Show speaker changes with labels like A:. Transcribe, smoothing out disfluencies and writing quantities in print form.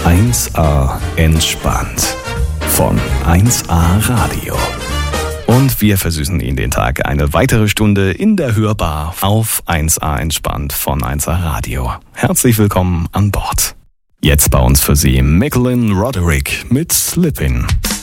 A: 1A entspannt von 1A Radio. Und wir versüßen Ihnen den Tag eine weitere Stunde in der Hörbar auf 1A entspannt von 1A Radio. Herzlich willkommen an Bord. Jetzt bei uns für Sie Macklin Roderick mit Slippin'.